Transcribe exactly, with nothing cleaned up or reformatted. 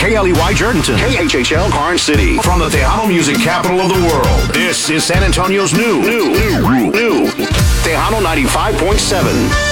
K L E Y Jerdenton, K H H L Karnes City. From the Tejano music capital of the world, this is San Antonio's new, new, new, new Tejano ninety-five point seven.